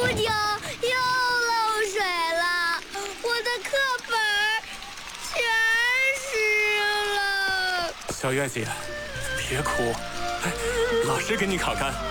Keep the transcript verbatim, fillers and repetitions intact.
秃顶又漏水了，我的课本全湿了。 小月姐，别哭，哎，老师给你烤干。